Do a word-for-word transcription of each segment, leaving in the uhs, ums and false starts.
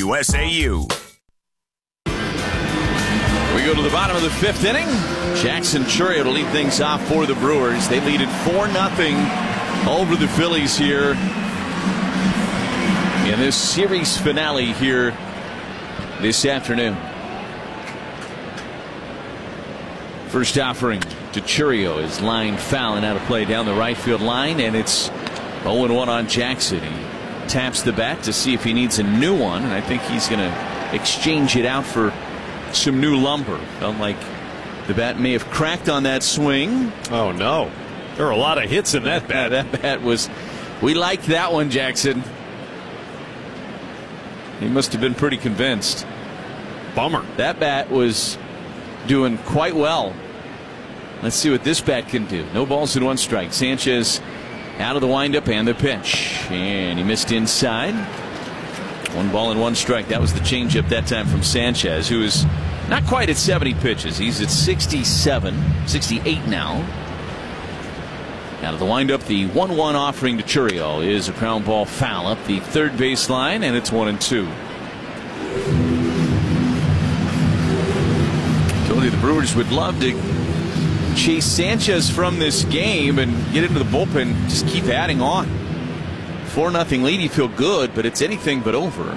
W S A U. We go to the bottom of the fifth inning. Jackson Chourio to lead things off for the Brewers. They lead it four nothing over the Phillies here in this series finale here this afternoon. First offering to Chourio is line foul and out of play down the right field line, and it's oh and one on Jackson. He taps the bat to see if he needs a new one, and I think he's going to exchange it out for some new lumber. Felt like the bat may have cracked on that swing. Oh no, there are a lot of hits in that bat. That bat was, we liked that one, Jackson. He must have been pretty convinced. Bummer. That bat was doing quite well. Let's see what this bat can do. No balls in one strike. Sanchez out of the windup and the pitch, and he missed inside. One ball and one strike. That was the changeup that time from Sanchez, who is not quite at seventy pitches. He's at sixty-seven, sixty-eight now. Out of the windup, the one one offering to Chourio is a ground ball foul up the third baseline, and it's one and two. Told you the Brewers would love to chase Sanchez from this game and get into the bullpen. Just keep adding on. four nothing lead, you feel good, but it's anything but over.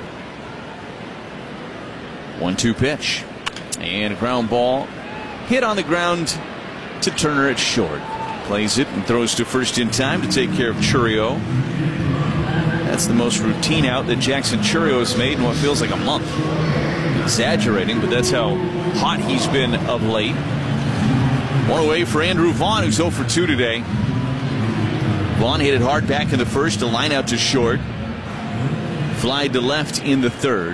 one two pitch. And a ground ball hit on the ground to Turner at short. Plays it and throws to first in time to take care of Chourio. That's the most routine out that Jackson Chourio has made in what feels like a month. Exaggerating, but that's how hot he's been of late. One away for Andrew Vaughn, who's oh for two today. Vaughn hit it hard back in the first, a line out to short. Fly to left in the third.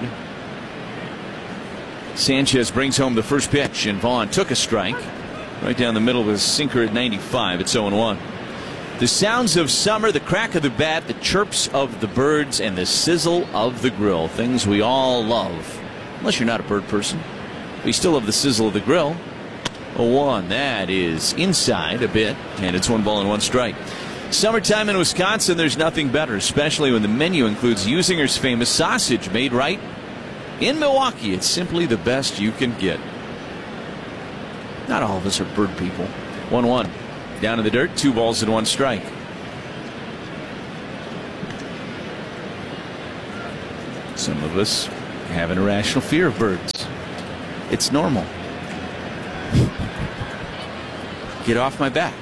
Sanchez brings home the first pitch, and Vaughn took a strike. Right down the middle of his sinker at ninety-five. It's oh and one. The sounds of summer, the crack of the bat, the chirps of the birds, and the sizzle of the grill. Things we all love. Unless you're not a bird person. We still love the sizzle of the grill. oh one. That is inside a bit, and it's one ball and one strike. Summertime in Wisconsin, there's nothing better, especially when the menu includes Usinger's famous sausage made right in Milwaukee. It's simply the best you can get. Not all of us are bird people. one one. Down in the dirt, two balls and one strike. Some of us have an irrational fear of birds. It's normal. Get off my back.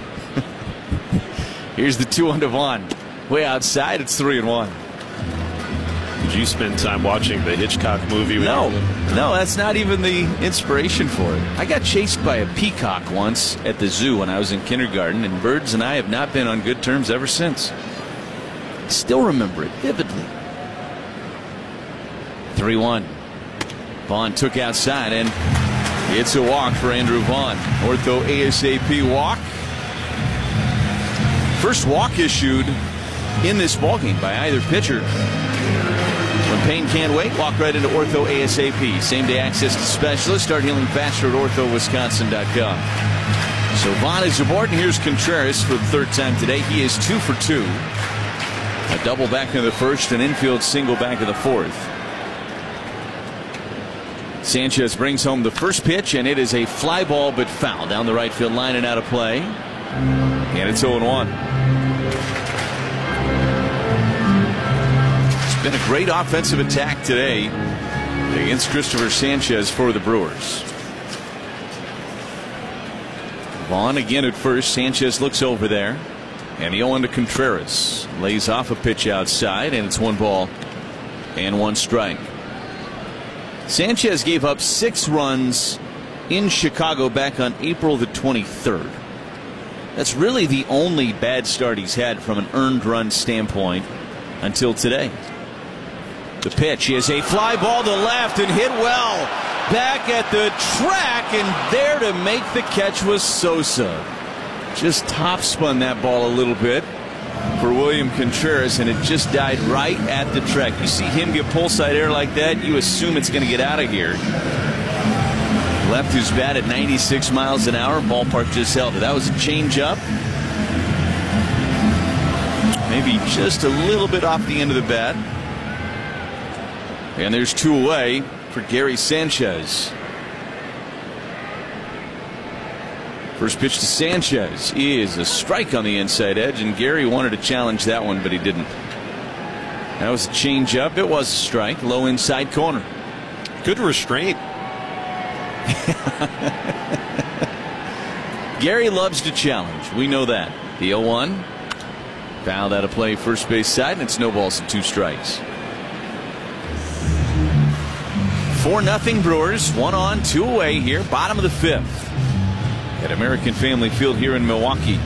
Here's the two on Devon. Way outside, it's three and one. Did you spend time watching the Hitchcock movie? No, no, that's not even the inspiration for it. I got chased by a peacock once at the zoo when I was in kindergarten, and birds and I have not been on good terms ever since. Still remember it vividly. three one. Vaughn took outside, and it's a walk for Andrew Vaughn. Ortho ASAP walk. First walk issued in this ballgame by either pitcher. When pain can't wait, walk right into Ortho ASAP. Same day access to specialists. Start healing faster at ortho wisconsin dot com. So Vaughn is aboard, and here's Contreras for the third time today. He is two for two. A double back in the first, an infield single back in the fourth. Sanchez brings home the first pitch, and it is a fly ball but foul down the right field line and out of play. And it's oh and one. It's been a great offensive attack today against Christopher Sanchez for the Brewers. Vaughn again at first. Sanchez looks over there. And the oh one to Contreras. Lays off a pitch outside, and it's one ball and one strike. Sanchez gave up six runs in Chicago back on April the twenty-third. That's really the only bad start he's had from an earned run standpoint until today. The pitch is a fly ball to left and hit well back at the track, and there to make the catch was Sosa. Just top spun that ball a little bit for William Contreras, and it just died right at the track. You see him get pull side air like that, you assume it's going to get out of here. Left his bat at ninety-six miles an hour. Ballpark just held it. That was a changeup. Maybe just a little bit off the end of the bat. And there's two away for Gary Sanchez. First pitch to Sanchez is a strike on the inside edge, and Gary wanted to challenge that one, but he didn't. That was a changeup. It was a strike, low inside corner. Good restraint. Gary loves to challenge. We know that. The oh one. Fouled out of play first base side, and it's no balls and two strikes. four nothing Brewers. One on, two away here. Bottom of the fifth at American Family Field here in Milwaukee.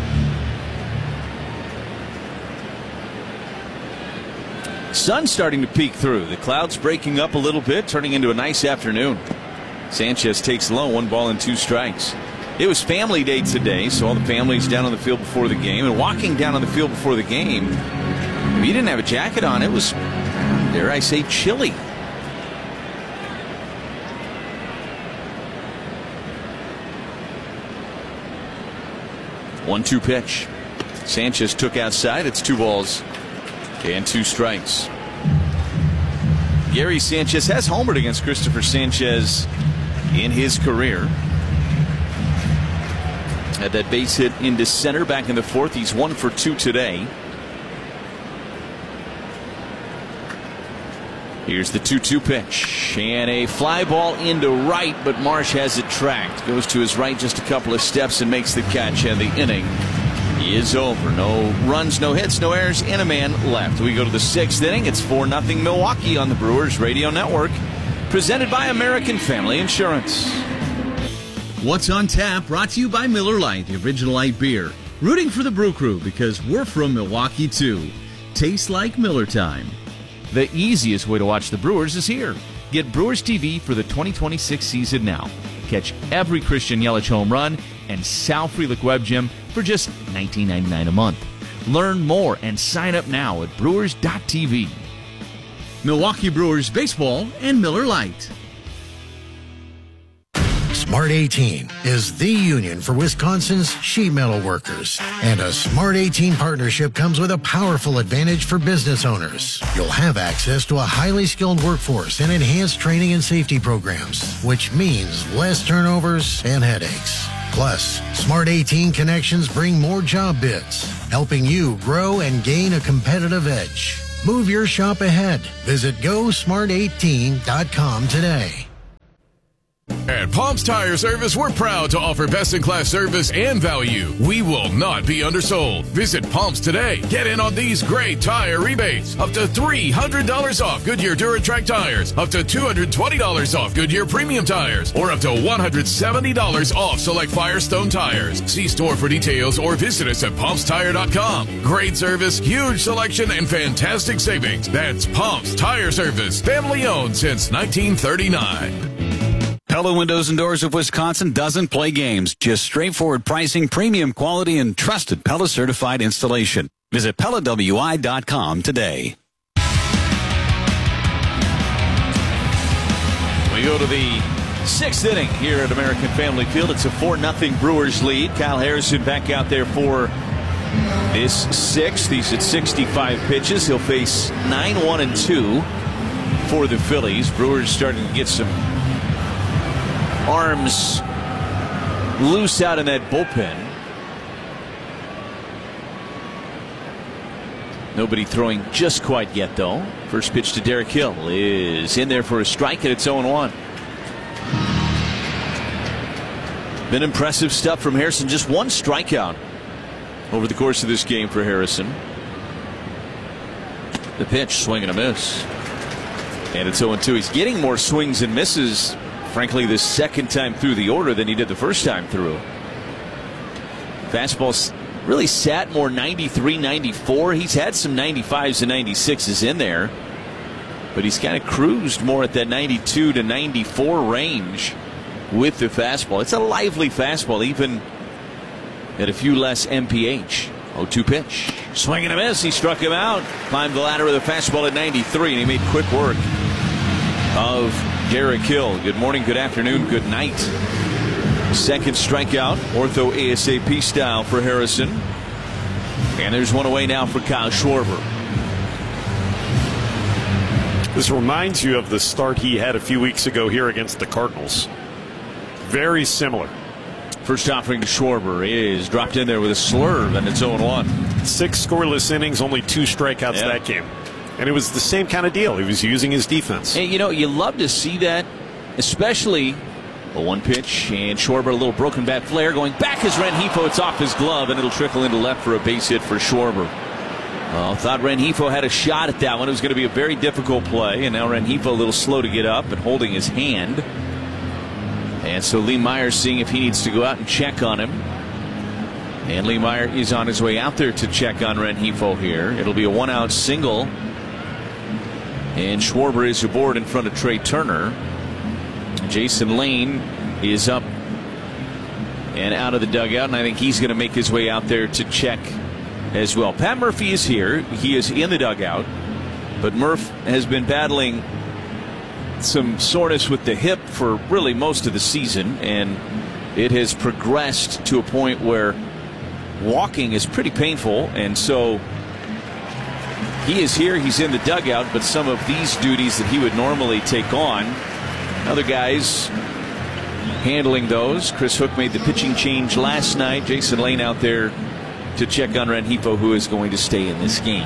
Sun starting to peek through. The clouds breaking up a little bit, turning into a nice afternoon. Sanchez takes low, one ball and two strikes. It was family day today, so all the families down on the field before the game. And walking down on the field before the game, if you didn't have a jacket on, it was, dare I say, chilly. one two pitch. Sanchez took outside. It's two balls and two strikes. Gary Sanchez has homered against Christopher Sanchez in his career. Had that base hit into center back in the fourth. He's one for two today. Here's the two two pitch. And a fly ball into right, but Marsh has it tracked. Goes to his right just a couple of steps and makes the catch, and the inning is over. No runs, no hits, no errors, and a man left. We go to the sixth inning. It's four nothing Milwaukee on the Brewers Radio Network. Presented by American Family Insurance. What's on Tap, brought to you by Miller Lite, the original light beer. Rooting for the Brew Crew because we're from Milwaukee too. Tastes like Miller time. The easiest way to watch the Brewers is here. Get Brewers T V for the twenty twenty-six season now. Catch every Christian Yelich home run and Sal Frelick Web Gym for just nineteen ninety-nine a month. Learn more and sign up now at brewers dot t v. Milwaukee Brewers Baseball and Miller Lite. Smart eighteen is the union for Wisconsin's sheet metal workers. And a Smart eighteen partnership comes with a powerful advantage for business owners. You'll have access to a highly skilled workforce and enhanced training and safety programs, which means less turnovers and headaches. Plus, Smart eighteen connections bring more job bids, helping you grow and gain a competitive edge. Move your shop ahead. Visit go smart eighteen dot com today. At Palms Tire Service, we're proud to offer best-in-class service and value. We will not be undersold. Visit Palms today. Get in on these great tire rebates. Up to three hundred dollars off Goodyear DuraTrack tires. Up to two hundred twenty dollars off Goodyear Premium tires. Or up to one hundred seventy dollars off select Firestone tires. See store for details or visit us at palms tire dot com. Great service, huge selection, and fantastic savings. That's Palms Tire Service. Family owned since nineteen thirty-nine. Pella Windows and Doors of Wisconsin doesn't play games. Just straightforward pricing, premium quality, and trusted Pella certified installation. Visit Pella W I dot com today. We go to the sixth inning here at American Family Field. It's a four nothing Brewers lead. Kyle Harrison back out there for this sixth. He's at sixty-five pitches. He'll face nine one and two for the Phillies. Brewers starting to get some arms loose out in that bullpen. Nobody throwing just quite yet, though. First pitch to Derek Hill is in there for a strike, and it's oh one. Been impressive stuff from Harrison. Just one strikeout over the course of this game for Harrison. The pitch, swing and a miss. And it's oh two. He's getting more swings and misses, frankly, the second time through the order than he did the first time through. Fastball really sat more ninety-three, ninety-four. He's had some ninety-fives and ninety-sixes in there, but he's kind of cruised more at that ninety-two to ninety-four range with the fastball. It's a lively fastball, even at a few less M P H. oh two pitch. Swing and a miss. He struck him out. Climbed the ladder with a fastball at ninety-three, and he made quick work of Derek Hill. Good morning, good afternoon, good night. Second strikeout, ortho ASAP style for Harrison. And there's one away now for Kyle Schwarber. This reminds you of the start he had a few weeks ago here against the Cardinals. Very similar. First offering to Schwarber is dropped in there with a slurve, and it's oh one. Six scoreless innings, only two strikeouts yeah. that game. And it was the same kind of deal. He was using his defense. Hey, you know, you love to see that, especially a one pitch, and Schwarber, a little broken bat flare, going back as Rengifo. It's off his glove, and it'll trickle into left for a base hit for Schwarber. Well, thought Rengifo had a shot at that one. It was going to be a very difficult play, and now Rengifo a little slow to get up and holding his hand. And so Lee Myers seeing if he needs to go out and check on him. And Lee Meyer is on his way out there to check on Rengifo here. It'll be a one-out single. And Schwarber is aboard in front of Trey Turner. Jason Lane is up and out of the dugout, and I think he's going to make his way out there to check as well. Pat Murphy is here. He is in the dugout, but Murph has been battling some soreness with the hip for really most of the season, and it has progressed to a point where walking is pretty painful, and so he is here. He's in the dugout, but some of these duties that he would normally take on, other guys handling those. Chris Hook made the pitching change last night. Jason Lane out there to check on Rengifo, who is going to stay in this game.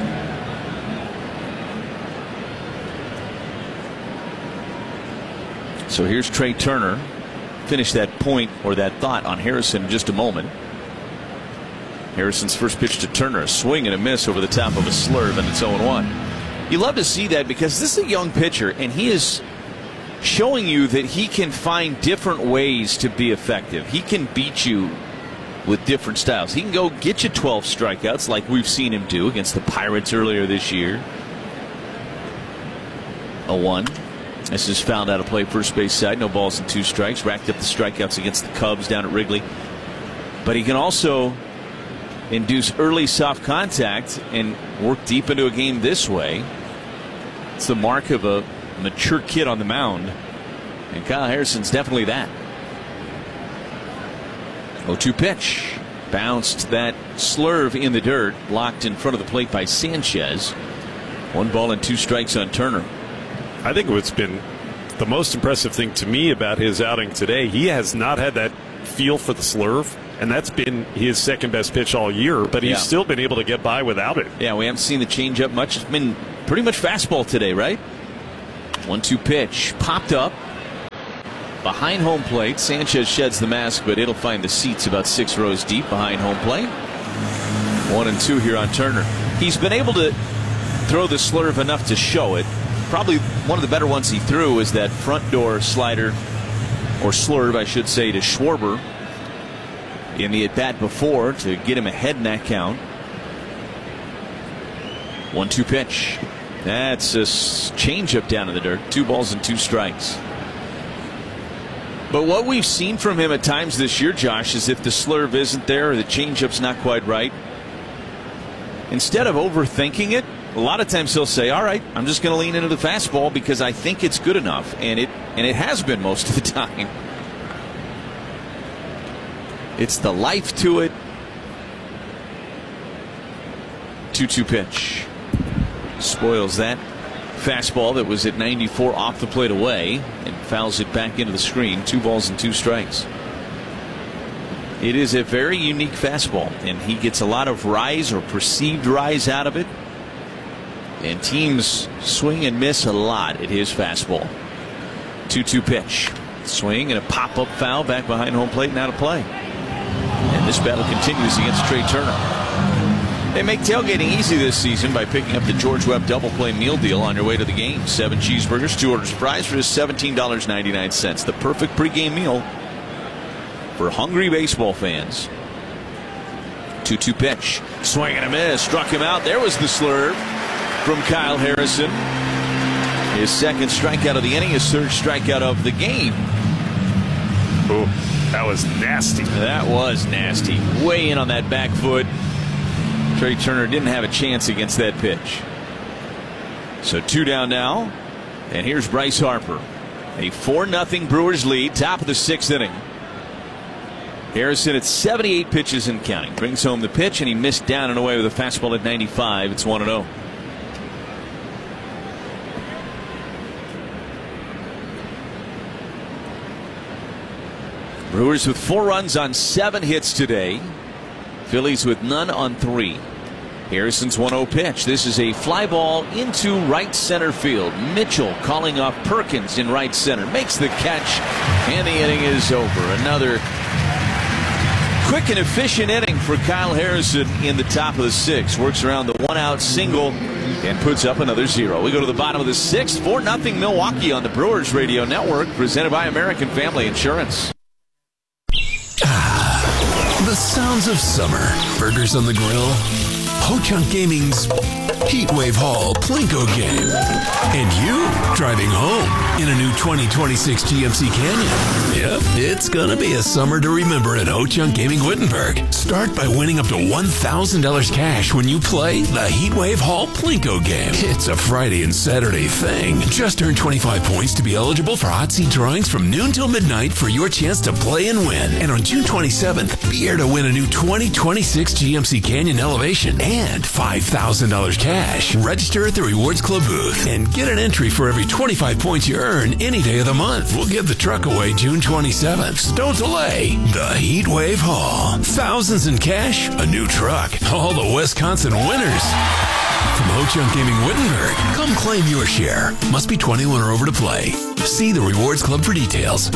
So here's Trey Turner. Finish that point or that thought on Harrison in just a moment. Harrison's first pitch to Turner, a swing and a miss over the top of a slurve, and it's oh one. You love to see that because this is a young pitcher, and he is showing you that he can find different ways to be effective. He can beat you with different styles. He can go get you twelve strikeouts like we've seen him do against the Pirates earlier this year. oh one. This is fouled out of play, first base side. No balls and two strikes. Racked up the strikeouts against the Cubs down at Wrigley. But he can also induce early soft contact and work deep into a game this way. It's the mark of a mature kid on the mound. And Kyle Harrison's definitely that. oh two pitch. Bounced that slurve in the dirt. Blocked in front of the plate by Sanchez. One ball and two strikes on Turner. I think what's been the most impressive thing to me about his outing today, he has not had that feel for the slurve, and that's been his second best pitch all year, but he's yeah. still been able to get by without it. Yeah, we haven't seen the changeup much. It's been pretty much fastball today, right? one two pitch. Popped up behind home plate. Sanchez sheds the mask, but it'll find the seats about six rows deep behind home plate. One and two here on Turner. He's been able to throw the slurve enough to show it. Probably one of the better ones he threw is that front door slider, or slurve, I should say, to Schwarber in the at-bat before to get him ahead in that count. one two pitch. That's a changeup down in the dirt. Two balls and two strikes. But what we've seen from him at times this year, Josh, is if the slurve isn't there or the changeup's not quite right, instead of overthinking it, a lot of times he'll say, all right, I'm just going to lean into the fastball because I think it's good enough. And it and it has been most of the time. It's the life to it. two two pitch. Spoils that fastball that was at ninety-four off the plate away and fouls it back into the screen. Two balls and two strikes. It is a very unique fastball, and he gets a lot of rise or perceived rise out of it. And teams swing and miss a lot at his fastball. two two pitch. Swing and a pop-up foul back behind home plate and out of play. And this battle continues against Trey Turner. They make tailgating easy this season by picking up the George Webb Double Play Meal Deal on your way to the game. Seven cheeseburgers, two orders of fries for just seventeen dollars and ninety-nine cents. The perfect pregame meal for hungry baseball fans. two two pitch. Swing and a miss. Struck him out. There was the slurve from Kyle Harrison. His second strikeout of the inning, his third strikeout of the game. Oh, that was nasty. That was nasty. Way in on that back foot. Trey Turner didn't have a chance against that pitch. So two down now. And here's Bryce Harper. A four nothing Brewers lead, top of the sixth inning. Harrison at seventy-eight pitches and counting. Brings home the pitch, and he missed down and away with a fastball at ninety-five. It's one and oh. Brewers with four runs on seven hits today. Phillies with none on three. Harrison's one oh pitch. This is a fly ball into right center field. Mitchell calling off Perkins in right center. Makes the catch, and the inning is over. Another quick and efficient inning for Kyle Harrison in the top of the sixth. Works around the one-out single and puts up another zero. We go to the bottom of the sixth. four nothing Milwaukee on the Brewers Radio Network, presented by American Family Insurance. The sounds of summer. Burgers on the grill. Ho-Chunk Gaming's Heatwave Hall Plinko game. And you driving home in a new twenty twenty-six G M C Canyon. Yep, it's gonna be a summer to remember at Ho-Chunk Gaming Wittenberg. Start by winning up to one thousand dollars cash when you play the Heatwave Hall Plinko game. It's a Friday and Saturday thing. Just earn twenty-five points to be eligible for hot seat drawings from noon till midnight for your chance to play and win. And on June twenty-seventh, be here to win a new twenty twenty-six G M C Canyon Elevation and five thousand dollars cash. Register at the Rewards Club booth and get an entry for every twenty-five points you earn any day of the month. We'll give the truck away June twenty-seventh. So don't delay. The Heatwave Hall. Thousands in cash, a new truck. All the Wisconsin winners. From Ho-Chunk Gaming Wittenberg, come claim your share. Must be twenty-one or over to play. See the Rewards Club for details.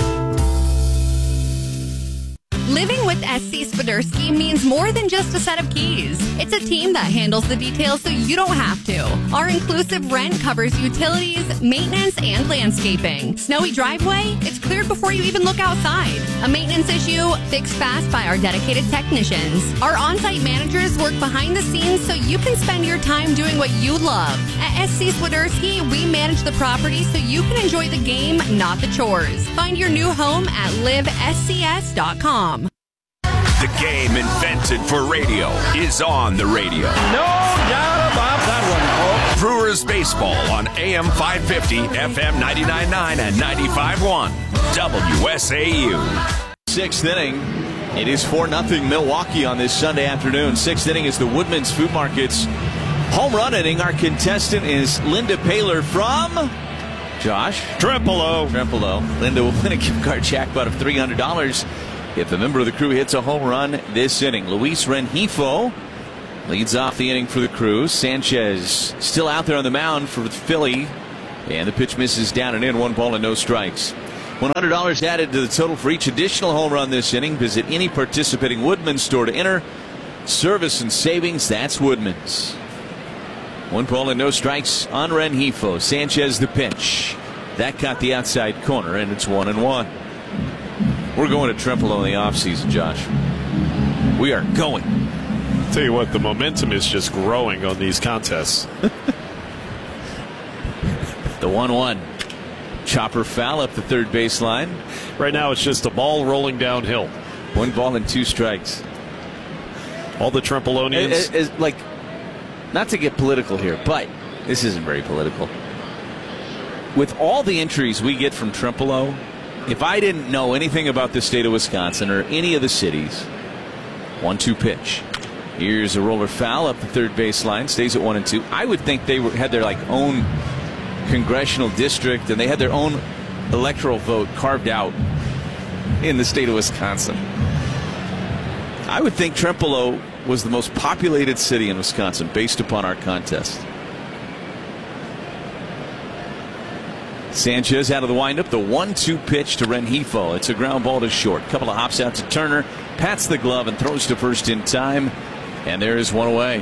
Living with S C Swiderski means more than just a set of keys. It's a team that handles the details so you don't have to. Our inclusive rent covers utilities, maintenance, and landscaping. Snowy driveway? It's cleared before you even look outside. A maintenance issue? Fixed fast by our dedicated technicians. Our on-site managers work behind the scenes so you can spend your time doing what you love. At S C Swiderski, we manage the property so you can enjoy the game, not the chores. Find your new home at live S C S dot com. The game invented for radio is on the radio. No doubt about that one, folks. Brewers baseball on A M five fifty, F M ninety-nine point nine and ninety-five point one. W S A U. Sixth inning. It is four nothing Milwaukee on this Sunday afternoon. Sixth inning is the Woodman's Food Market's home run inning. Our contestant is Linda Paylor from Josh Trempolo. Trempolo. Linda will win a gift card jackpot of three hundred dollars if a member of the crew hits a home run this inning. Luis Rengifo leads off the inning for the crew. Sanchez still out there on the mound for Philly. And the pitch misses down and in. One ball and no strikes. one hundred dollars added to the total for each additional home run this inning. Visit any participating Woodman store to enter. Service and savings, that's Woodman's. One ball and no strikes on Rengifo. Sanchez the pitch. That caught the outside corner, and it's one and one. We're going to Trempolo in the offseason, Josh. We are going. I'll tell you what, the momentum is just growing on these contests. The one one. Chopper foul up the third baseline. Right now it's just a ball rolling downhill. One ball and two strikes. All the Trempolonians. It, it, it, like, not to get political here, but this isn't very political. With all the entries we get from Trempolo, if I didn't know anything about the state of Wisconsin or any of the cities, one two pitch. Here's a roller foul up the third baseline, stays at one and two. I would think they were, had their like own congressional district and they had their own electoral vote carved out in the state of Wisconsin. I would think Trempolo was the most populated city in Wisconsin based upon our contest. Sanchez out of the windup. The one two pitch to Rengifo. It's a ground ball to short. Couple of hops out to Turner. Pats the glove and throws to first in time. And there is one away.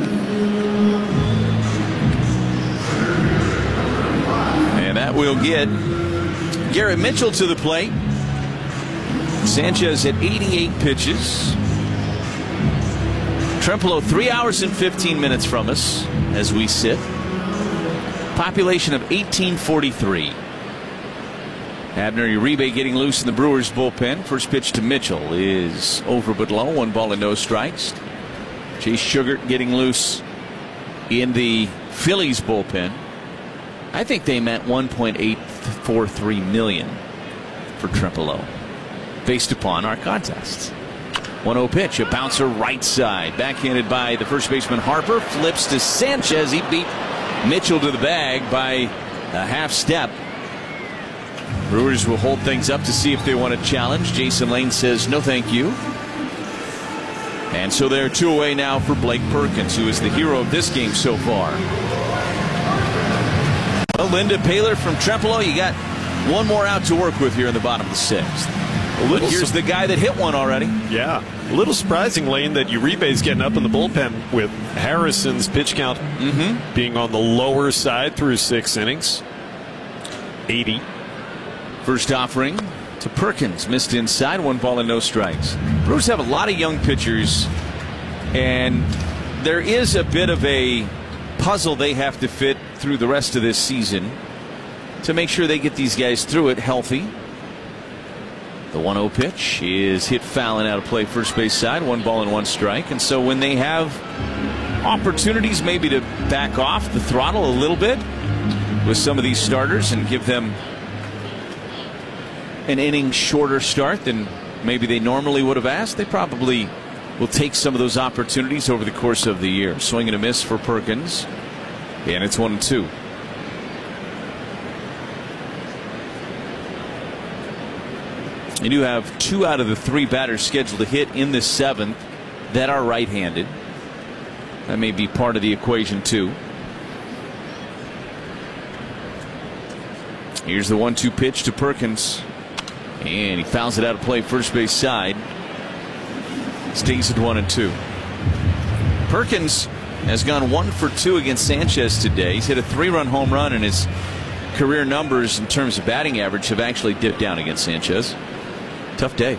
And that will get Garrett Mitchell to the plate. Sanchez at eighty-eight pitches. Trempolo three hours and fifteen minutes from us as we sit. Population of eighteen forty-three. Abner Uribe getting loose in the Brewers bullpen. First pitch to Mitchell is over but low. One ball and no strikes. Chase Sugar getting loose in the Phillies bullpen. I think they meant one point eight four three million for Trempolo based upon our contests. one oh pitch, a bouncer right side. Backhanded by the first baseman Harper. Flips to Sanchez. He beat Mitchell to the bag by a half step. Brewers will hold things up to see if they want to challenge. Jason Lane says no thank you. And so they're two away now for Blake Perkins, who is the hero of this game so far. Well, Linda Paler from Trempealeau, you got one more out to work with here in the bottom of the sixth. But here's the guy that hit one already. Yeah. A little surprising, Lane, that Uribe's getting up in the bullpen with Harrison's pitch count mm-hmm. being on the lower side through six innings. eighty. First offering to Perkins. Missed inside. One ball and no strikes. Brewers have a lot of young pitchers, and there is a bit of a puzzle they have to fit through the rest of this season to make sure they get these guys through it healthy. The one oh pitch is hit foul and out of play first base side. One ball and one strike. And so when they have opportunities maybe to back off the throttle a little bit with some of these starters and give them an inning shorter start than maybe they normally would have asked, they probably will take some of those opportunities over the course of the year. Swing and a miss for Perkins. And it's one and two. You do have two out of the three batters scheduled to hit in the seventh that are right-handed. That may be part of the equation too. Here's the one two pitch to Perkins. And he fouls it out of play first base side. Stays at one and two. Perkins has gone one for two against Sanchez today. He's hit a three-run home run, and his career numbers in terms of batting average have actually dipped down against Sanchez. Tough day.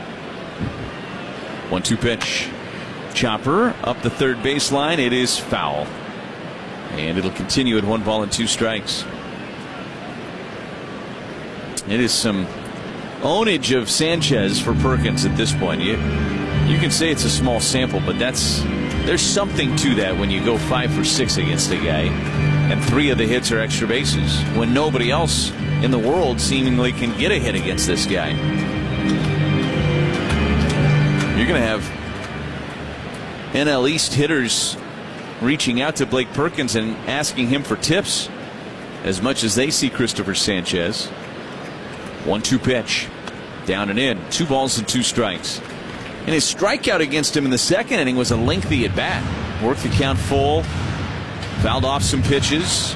one two pitch. Chopper up the third baseline. It is foul. And it'll continue at one ball and two strikes. It is some ownage of Sanchez for Perkins at this point. You, you can say it's a small sample, but that's there's something to that when you go five for six against a guy, and three of the hits are extra bases when nobody else in the world seemingly can get a hit against this guy. You're going to have N L East hitters reaching out to Blake Perkins and asking him for tips as much as they see Christopher Sanchez. one two pitch. Down and in. Two balls and two strikes. And his strikeout against him in the second inning was a lengthy at bat. Worked the count full. Fouled off some pitches.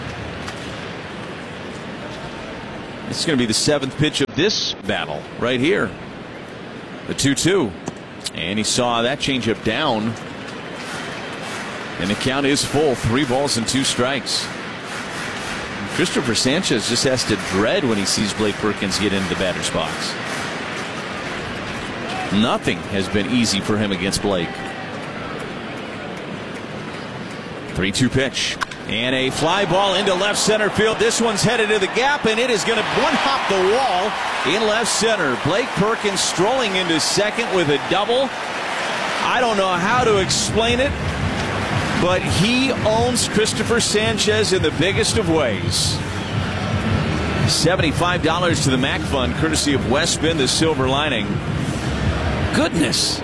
This is going to be the seventh pitch of this battle right here. The two two. And he saw that changeup down. And the count is full. Three balls and two strikes. Christopher Sanchez just has to dread when he sees Blake Perkins get into the batter's box. Nothing has been easy for him against Blake. three two pitch. And a fly ball into left center field. This one's headed to the gap, and it is going to one hop the wall in left center. Blake Perkins strolling into second with a double. I don't know how to explain it, but he owns Christopher Sanchez in the biggest of ways. seventy-five dollars to the Mac Fund, courtesy of Westbin, the silver lining. Goodness.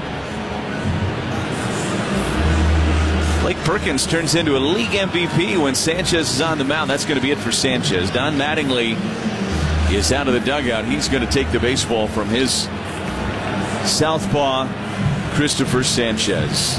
Blake Perkins turns into a league M V P when Sanchez is on the mound. That's going to be it for Sanchez. Don Mattingly is out of the dugout. He's going to take the baseball from his southpaw, Christopher Sanchez.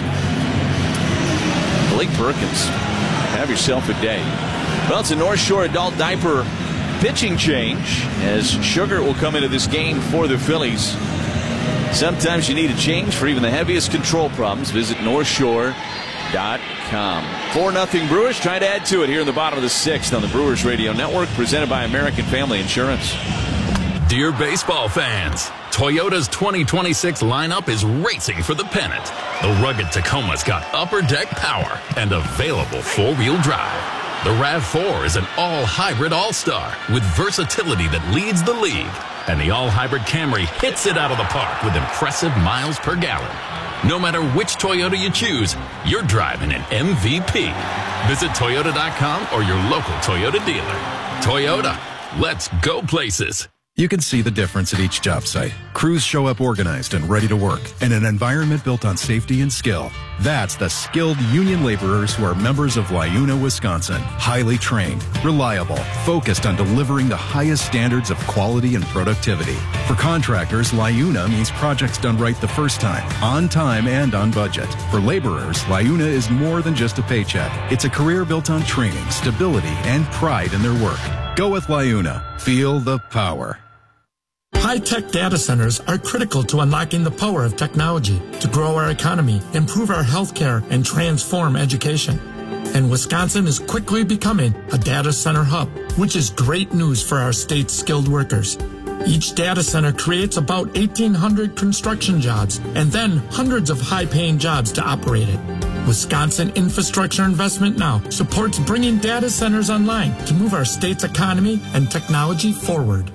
Blake Perkins, have yourself a day. Well, it's a North Shore adult diaper pitching change as Sugar will come into this game for the Phillies. Sometimes you need a change for even the heaviest control problems. Visit north shore dot com. four nothing Brewers trying to add to it here in the bottom of the sixth on the Brewers Radio Network, presented by American Family Insurance. Dear baseball fans, Toyota's twenty twenty-six lineup is racing for the pennant. The rugged Tacoma's got upper deck power and available four-wheel drive. The RAV four is an all-hybrid all-star with versatility that leads the league. And the all-hybrid Camry hits it out of the park with impressive miles per gallon. No matter which Toyota you choose, you're driving an M V P. Visit Toyota dot com or your local Toyota dealer. Toyota, let's go places. You can see the difference at each job site. Crews show up organized and ready to work in an environment built on safety and skill. That's the skilled union laborers who are members of LiUNA, Wisconsin. Highly trained, reliable, focused on delivering the highest standards of quality and productivity. For contractors, LiUNA means projects done right the first time, on time and on budget. For laborers, LiUNA is more than just a paycheck. It's a career built on training, stability, and pride in their work. Go with LiUNA. Feel the power. High-tech data centers are critical to unlocking the power of technology to grow our economy, improve our healthcare, and transform education. And Wisconsin is quickly becoming a data center hub, which is great news for our state's skilled workers. Each data center creates about eighteen hundred construction jobs and then hundreds of high-paying jobs to operate it. Wisconsin Infrastructure Investment Now supports bringing data centers online to move our state's economy and technology forward.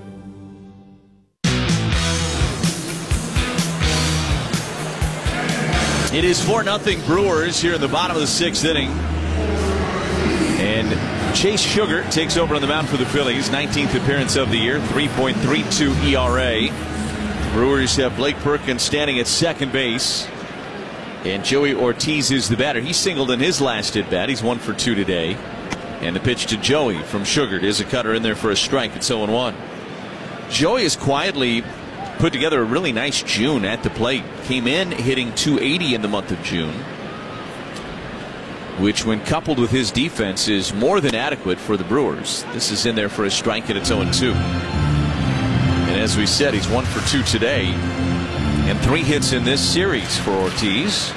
It is four nothing Brewers here in the bottom of the sixth inning. And Chase Sugar takes over on the mound for the Phillies. nineteenth appearance of the year, three point three two E R A. Brewers have Blake Perkins standing at second base. And Joey Ortiz is the batter. He singled in his last at bat. He's one for two today. And the pitch to Joey from Sugar. There's a cutter in there for a strike. It's oh and one. Joey is quietly put together a really nice June at the plate. Came in hitting two eighty in the month of June, which when coupled with his defense is more than adequate for the Brewers. This is in there for a strike and it's oh and two. And as we said, he's one for two today and three hits in this series for Ortiz.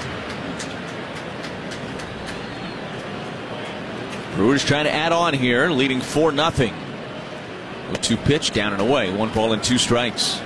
Brewers trying to add on here, leading four nothing. oh two pitch, down and away. One ball and two strikes.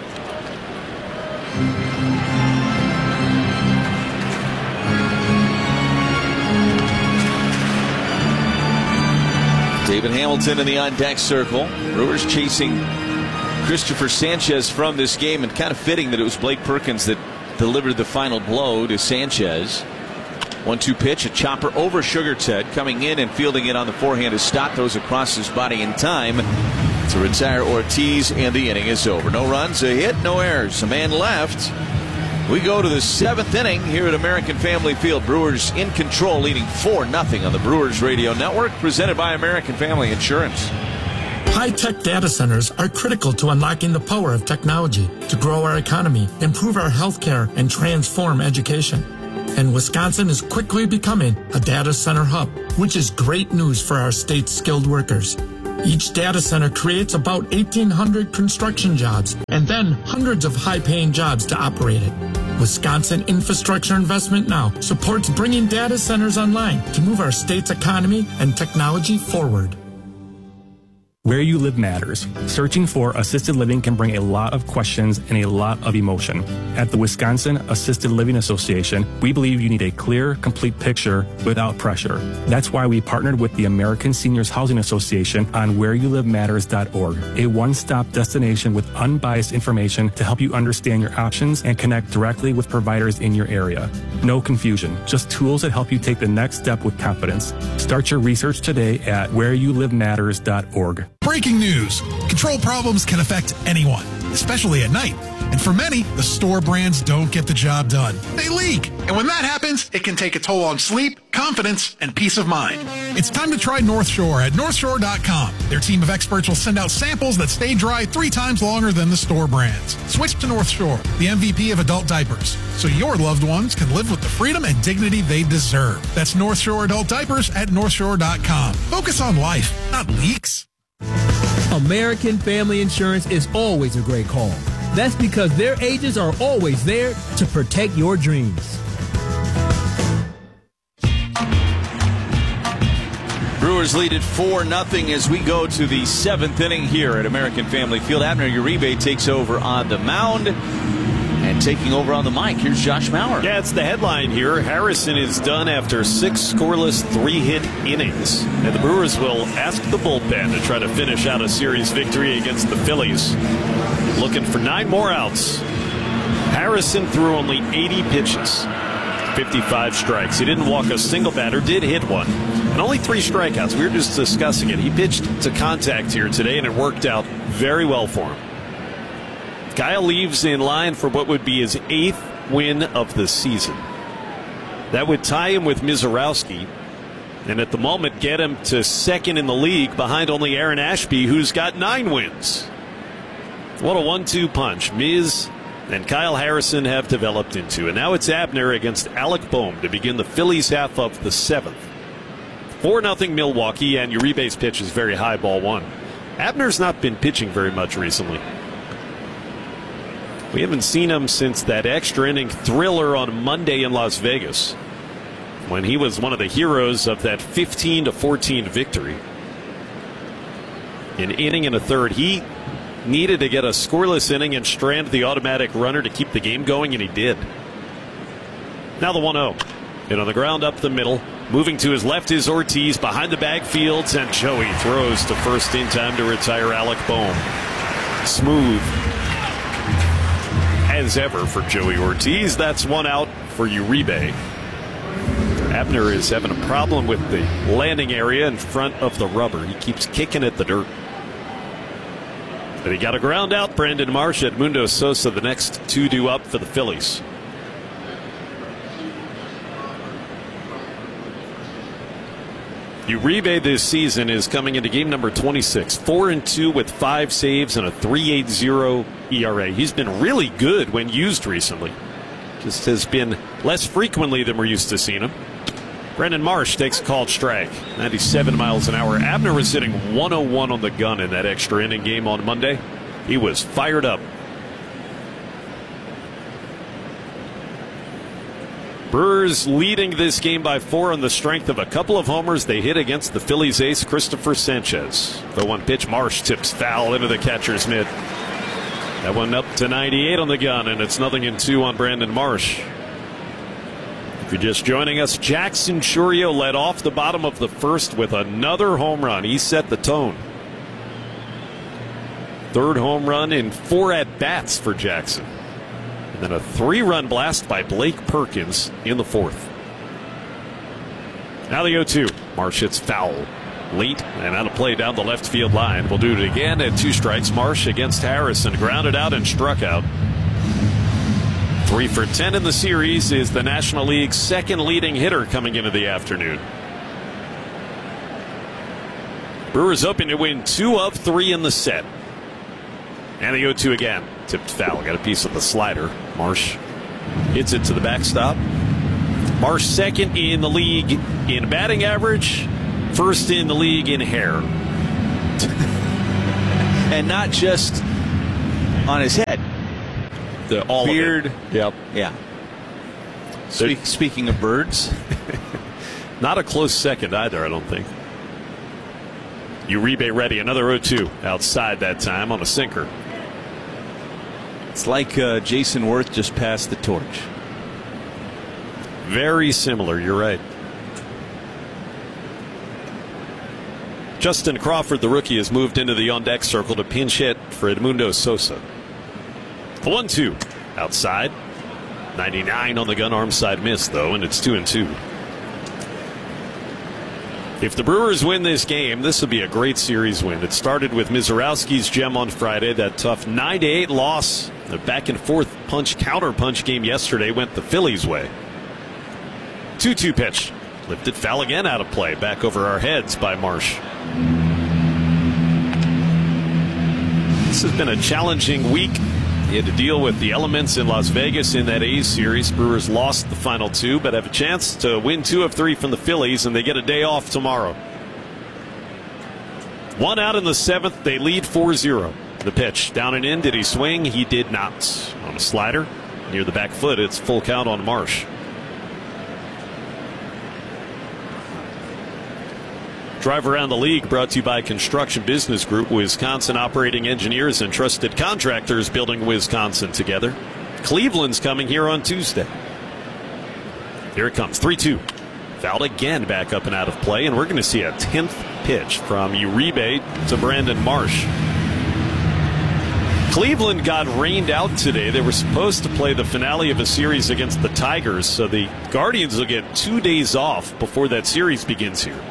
David Hamilton in the on-deck circle. Brewers chasing Christopher Sanchez from this game, and kind of fitting that it was Blake Perkins that delivered the final blow to Sanchez. one two pitch, a chopper over Sugar's head. Coming in and fielding it on the forehand is Stott. Throws across his body in time to retire Ortiz, and the inning is over. No runs, a hit, no errors. A man left. We go to the seventh inning here at American Family Field. Brewers in control, leading four nothing on the Brewers Radio Network, presented by American Family Insurance. High-tech data centers are critical to unlocking the power of technology to grow our economy, improve our healthcare, and transform education. And Wisconsin is quickly becoming a data center hub, which is great news for our state's skilled workers. Each data center creates about eighteen hundred construction jobs and then hundreds of high-paying jobs to operate it. Wisconsin Infrastructure Investment Now supports bringing data centers online to move our state's economy and technology forward. Where you live matters. Searching for assisted living can bring a lot of questions and a lot of emotion. At the Wisconsin Assisted Living Association, we believe you need a clear, complete picture without pressure. That's why we partnered with the American Seniors Housing Association on where you live matters dot org, a one-stop destination with unbiased information to help you understand your options and connect directly with providers in your area. No confusion, just tools that help you take the next step with confidence. Start your research today at where you live matters dot org. Breaking news. Control problems can affect anyone, especially at night. And for many, the store brands don't get the job done. They leak. And when that happens, it can take a toll on sleep, confidence, and peace of mind. It's time to try North Shore at north shore dot com. Their team of experts will send out samples that stay dry three times longer than the store brands. Switch to North Shore, the M V P of adult diapers, so your loved ones can live with the freedom and dignity they deserve. That's North Shore Adult Diapers at north shore dot com. Focus on life, not leaks. American Family Insurance is always a great call. That's because their agents are always there to protect your dreams. Brewers lead at four nothing as we go to the seventh inning here at American Family Field. Abner Uribe takes over on the mound. And taking over on the mic, here's Josh Mauer. Yeah, it's the headline here. Harrison is done after six scoreless, three-hit innings. And the Brewers will ask the bullpen to try to finish out a series victory against the Phillies. Looking for nine more outs. Harrison threw only eighty pitches, fifty-five strikes. He didn't walk a single batter, did hit one. And only three strikeouts. We were just discussing it. He pitched to contact here today, and it worked out very well for him. Kyle leaves in line for what would be his eighth win of the season. That would tie him with Mizorowski, and at the moment get him to second in the league behind only Aaron Ashby, who's got nine wins. What a one two punch Miz and Kyle Harrison have developed into. And now it's Abner against Alec Bohm to begin the Phillies half of the seventh. four nothing Milwaukee, and Uribe's pitch is very high, ball one. Abner's not been pitching very much recently. We haven't seen him since that extra inning thriller on Monday in Las Vegas, when he was one of the heroes of that fifteen to fourteen victory. An inning and a third. He needed to get a scoreless inning and strand the automatic runner to keep the game going, and he did. Now the one oh. And on the ground up the middle. Moving to his left is Ortiz. Behind the bag Fields, and Joey throws to first in time to retire Alec Bohm. Smooth as ever for Joey Ortiz. That's one out for Uribe. Abner is having a problem with the landing area in front of the rubber. He keeps kicking at the dirt. But he got a ground out. Brandon Marsh, Edmundo Sosa, the next two due up for the Phillies. Uribe this season is coming into game number twenty-six, four and two with five saves and a three point eight oh E R A. He's been really good when used recently. Just has been less frequently than we're used to seeing him. Brandon Marsh takes a called strike, ninety-seven miles an hour. Abner was sitting one oh one on the gun in that extra inning game on Monday. He was fired up. Brewers leading this game by four on the strength of a couple of homers they hit against the Phillies ace Cristopher Sanchez. The one pitch Marsh tips foul into the catcher's mitt. That one up to ninety-eight on the gun, and it's nothing in two on Brandon Marsh. If you're just joining us, Jackson Chourio led off the bottom of the first with another home run. He set the tone. Third home run in four at-bats for Jackson. And then a three-run blast by Blake Perkins in the fourth. Now the oh two. Marsh hits foul late and out of play down the left field line. We'll do it again at two strikes. Marsh against Harrison. Grounded out and struck out. Three for ten in the series is the National League's second leading hitter coming into the afternoon. Brewers hoping to win two of three in the set. And the oh two again. Tipped foul. Got a piece of the slider. Marsh hits it to the backstop. Marsh second in the league in batting average. First in the league in hair. And not just on his head. The all beard. Of it. Yep. Yeah. Speak, speaking of birds. Not a close second either, I don't think. Uribe ready. Another oh two. Outside that time on a sinker. It's like uh, Jason Worth just passed the torch. Very similar. You're right. Justin Crawford, the rookie, has moved into the on-deck circle to pinch hit for Edmundo Sosa. The one two outside. ninety-nine on the gun. Arm side miss, though, and it's two and two. If the Brewers win this game, this would be a great series win. It started with Mizorowski's gem on Friday. That tough nine to eight loss. The back and forth punch counter punch game yesterday went the Phillies' way. two two pitch. Lifted foul again out of play. Back over our heads by Marsh. This has been a challenging week. He had to deal with the elements in Las Vegas in that A's series. Brewers lost the final two, but have a chance to win two of three from the Phillies, and they get a day off tomorrow. One out in the seventh. They lead four zero. The pitch. Down and in. Did he swing? He did not. On a slider. Near the back foot. It's full count on Marsh. Drive Around the League brought to you by Construction Business Group, Wisconsin operating engineers and trusted contractors building Wisconsin together. Cleveland's coming here on Tuesday. Here it comes, three two. Fouled again, back up and out of play, and we're going to see a tenth pitch from Uribe to Brandon Marsh. Cleveland got rained out today. They were supposed to play the finale of a series against the Tigers, so the Guardians will get two days off before that series begins here.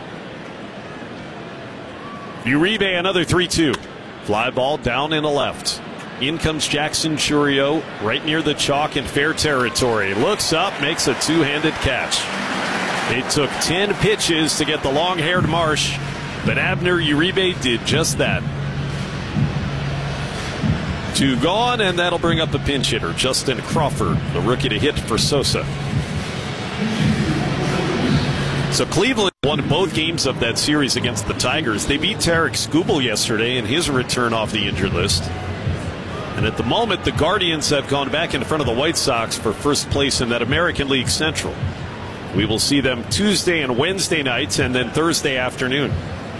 Uribe, another three two. Fly ball down in the left. In comes Jackson Churio, right near the chalk in fair territory. Looks up, makes a two-handed catch. It took ten pitches to get the long-haired Marsh, but Abner Uribe did just that. Two gone, and that'll bring up the pinch hitter, Justin Crawford, the rookie to hit for Sosa. So Cleveland won both games of that series against the Tigers. They beat Tarek Skubal yesterday in his return off the injured list. And at the moment, the Guardians have gone back in front of the White Sox for first place in that American League Central. We will see them Tuesday and Wednesday nights, and then Thursday afternoon.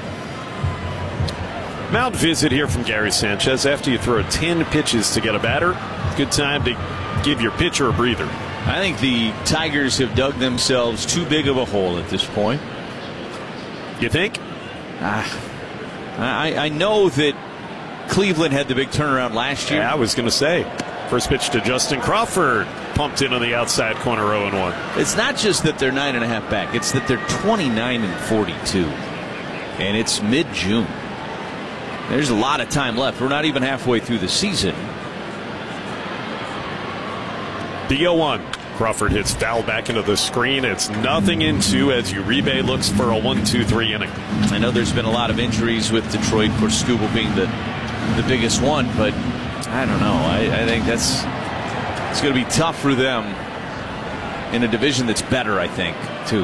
Mound visit here from Gary Sanchez. After you throw ten pitches to get a batter, good time to give your pitcher a breather. I think the Tigers have dug themselves too big of a hole at this point. You think? Ah, I, I know that Cleveland had the big turnaround last year. Yeah, I was going to say. First pitch to Justin Crawford. Pumped in on the outside corner, oh and one. It's not just that they're nine and a half back. It's that they're twenty-nine and forty-two. And it's mid-June. There's a lot of time left. We're not even halfway through the season. The oh one. Crawford hits foul back into the screen. It's nothing in two as Uribe looks for a one two three inning. I know there's been a lot of injuries with Detroit, for Skubal being the, the biggest one, but I don't know. I, I think that's it's going to be tough for them in a division that's better, I think, too.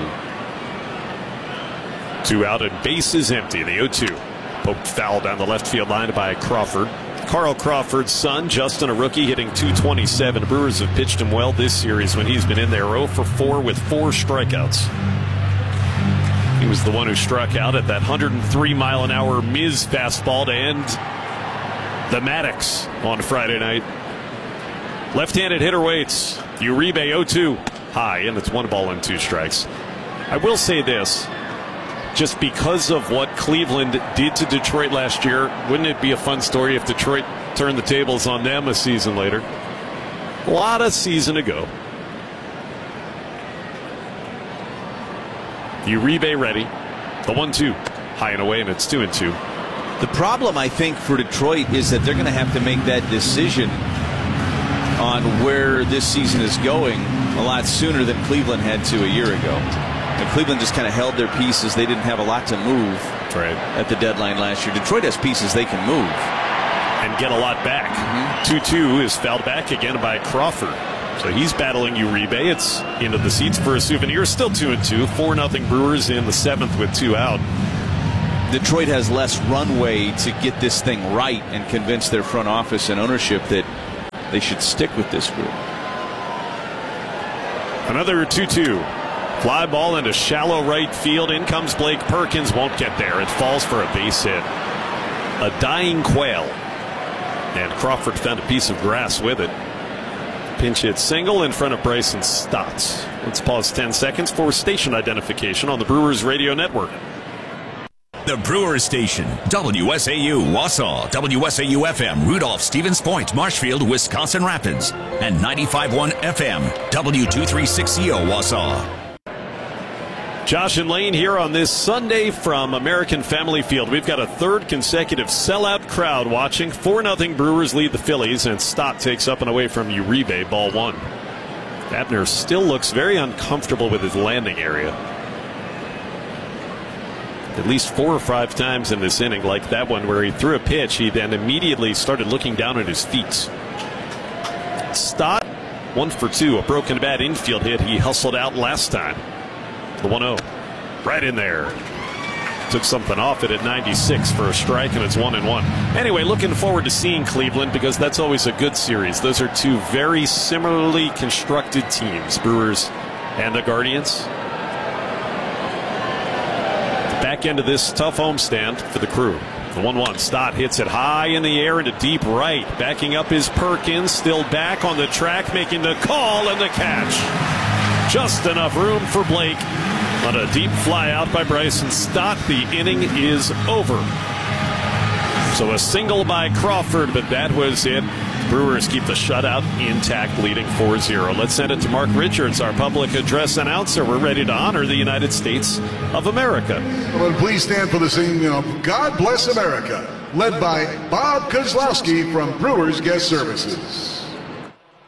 Two out and bases empty. The oh two. Poked foul down the left field line by Crawford. Carl Crawford's son, Justin, a rookie, hitting two twenty-seven. Brewers have pitched him well this series when he's been in there. oh for four with four strikeouts. He was the one who struck out at that one hundred three mile an hour Miz fastball to end the Maddox on Friday night. Left-handed hitter waits. Uribe oh two. High, and it's one ball and two strikes. I will say this. Just because of what Cleveland did to Detroit last year, wouldn't it be a fun story if Detroit turned the tables on them a season later? A lot of season ago. Uribe ready. The one two. High and away, and it's two and two. The problem, I think, for Detroit is that they're going to have to make that decision on where this season is going a lot sooner than Cleveland had to a year ago. And Cleveland just kind of held their pieces. They didn't have a lot to move right at the deadline last year. Detroit has pieces they can move. And get a lot back. two two mm-hmm. is fouled back again by Crawford. So he's battling Uribe. It's into the seats for a souvenir. Still two and two. four nothing Brewers in the seventh with two out. Detroit has less runway to get this thing right and convince their front office and ownership that they should stick with this group. Another two two. Fly ball into shallow right field. In comes Blake Perkins. Won't get there. It falls for a base hit. A dying quail. And Crawford found a piece of grass with it. Pinch hit single in front of Bryson Stotts. Let's pause ten seconds for station identification on the Brewers Radio Network. The Brewers Station, W S A U Wausau, W S A U F M Rudolph Stevens Point, Marshfield, Wisconsin Rapids, and ninety-five point one F M, W two thirty-six C O Wausau. Josh and Lane here on this Sunday from American Family Field. We've got a third consecutive sellout crowd watching. four nothing Brewers lead the Phillies, and Stott takes up and away from Uribe, ball one. Abner still looks very uncomfortable with his landing area. At least four or five times in this inning, like that one where he threw a pitch, he then immediately started looking down at his feet. Stott, one for two, a broken bat infield hit he hustled out last time. The one oh, right in there. Took something off it at ninety-six for a strike, and it's one and one. Anyway, looking forward to seeing Cleveland because that's always a good series. Those are two very similarly constructed teams, Brewers and the Guardians. The back end of this tough homestand for the Crew. The one one. Stott hits it high in the air into deep right. Backing up is Perkins, still back on the track, making the call and the catch. Just enough room for Blake on a deep fly out by Bryson Stott. The inning is over. So a single by Crawford, but that was it. Brewers keep the shutout intact, leading four zero. Let's send it to Mark Richards, our public address announcer. We're ready to honor the United States of America. Well, please stand for the singing of God Bless America. led by Bob Kozlowski from Brewers Guest Services.